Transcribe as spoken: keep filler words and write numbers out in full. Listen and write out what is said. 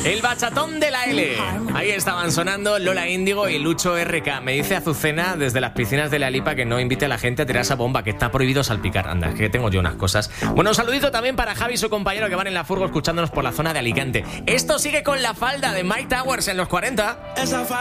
El bachatón de la L. Ahí estaban sonando Lola Índigo y Lucho R K. Me dice Azucena desde las piscinas de la Lipa que no invite a la gente a tirar esa bomba, que está prohibido salpicar. Anda, es que tengo yo unas cosas. Bueno, un saludito también para Javi y su compañero que van en la furgo escuchándonos por la zona de Alicante. Esto sigue con La Falda de Mike Towers en los cuarenta. Esa